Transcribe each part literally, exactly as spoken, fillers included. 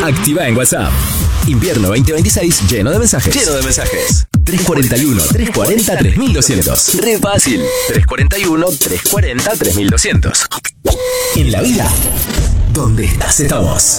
Activa en WhatsApp. Invierno veinte veintiséis lleno de mensajes. Lleno de mensajes. tres cuarenta y uno, tres cuarenta, tres mil doscientos. Re fácil. tres cuarenta y uno, tres cuarenta, tres mil doscientos. En la vida, donde estás, estamos.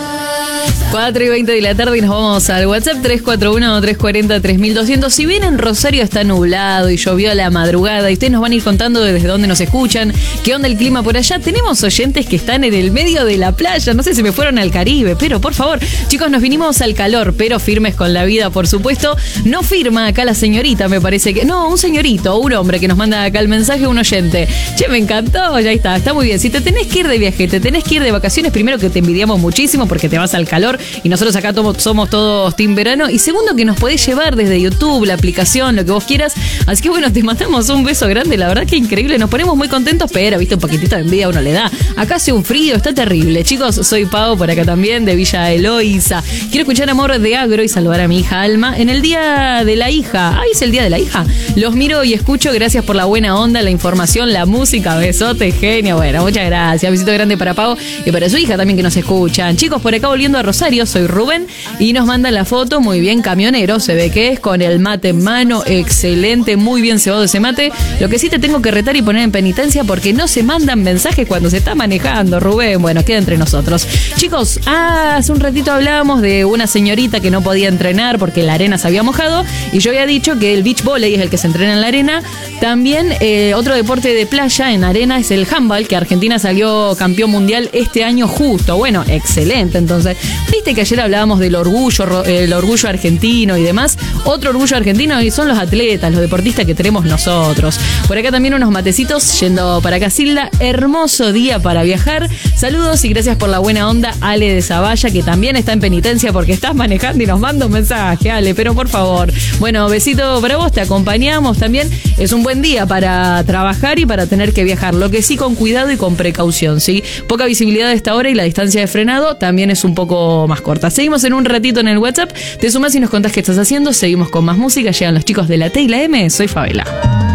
cuatro y veinte de la tarde y nos vamos al WhatsApp tres cuatro uno, tres cuarenta, tres mil doscientos. Si bien en Rosario está nublado y llovió a la madrugada y ustedes nos van a ir contando desde dónde nos escuchan, qué onda el clima por allá, tenemos oyentes que están en el medio de la playa, no sé si me fueron al Caribe, pero por favor, chicos, nos vinimos al calor, pero firmes con la vida, por supuesto. No firma acá la señorita, me parece que... No, un señorito, un hombre que nos manda acá el mensaje, un oyente. Che, me encantó, ya está, está muy bien. Si te tenés que ir de viaje, te tenés que ir de vacaciones, primero que te envidiamos muchísimo porque te vas al calor y nosotros acá somos todos team verano, y segundo que nos podés llevar desde YouTube, la aplicación, lo que vos quieras. Así que bueno, te mandamos un beso grande, la verdad que increíble, nos ponemos muy contentos, pero viste, un poquitito de envidia uno le da. Acá hace un frío, está terrible. Chicos, soy Pau por acá también, de Villa Eloísa. Quiero escuchar Amor de Agro y saludar a mi hija Alma en el día de la hija. Ay, es el día de la hija. Los miro y escucho, gracias por la buena onda, la información, la música, besote, genio. Bueno, muchas gracias, besito grande para Pau y para su hija también que nos escuchan. Chicos, por acá volviendo a Rosario, soy Rubén y nos manda la foto, muy bien, camionero, se ve que es, con el mate en mano, excelente, muy bien cebado ese mate. Lo que sí te tengo que retar y poner en penitencia porque no se mandan mensajes cuando se está manejando, Rubén. Bueno, queda entre nosotros. Chicos, ah, hace un ratito hablábamos de una señorita que no podía entrenar porque la arena se había mojado y yo había dicho que el beach volley es el que se entrena en la arena. También eh, otro deporte de playa en arena es el handball, que Argentina salió campeón mundial este año justo. Bueno, excelente. Entonces, viste que ayer hablábamos del orgullo, el orgullo argentino y demás. Otro orgullo argentino y son los atletas, los deportistas que tenemos nosotros. Por acá también unos matecitos yendo para Casilda. Hermoso día para viajar. Saludos y gracias por la buena onda, Ale de Zavalla, que también está en penitencia porque estás manejando y nos manda un mensaje, Ale, pero por favor. Bueno, besito para vos, te acompañamos también. Es un buen día para trabajar y para tener que viajar. Lo que sí, con cuidado y con precaución, ¿sí? Poca visibilidad a esta hora y la distancia de frenado también es un poco más corta. Seguimos en un ratito en el WhatsApp. Te sumás y nos contás qué estás haciendo. Seguimos con más música. Llegan los chicos de la T y la M. Soy Favela.